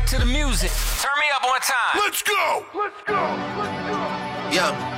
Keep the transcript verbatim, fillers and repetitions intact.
back to the music. Turn me up one time. Let's go! Let's go! Let's go! Yeah.